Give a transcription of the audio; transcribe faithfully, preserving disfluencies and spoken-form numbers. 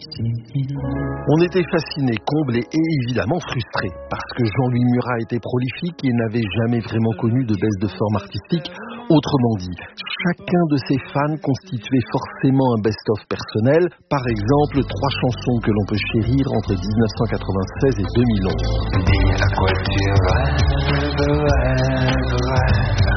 On était fascinés, comblés et évidemment frustrés, parce que Jean-Louis Murat était prolifique et n'avait jamais vraiment connu de baisse de forme artistique. Autrement dit, chacun de ses fans constituait forcément un best-of personnel, par exemple trois chansons que l'on peut chérir entre dix-neuf cent quatre-vingt-seize et deux mille onze. Dis à quoi tu rêves, rêves, rêves.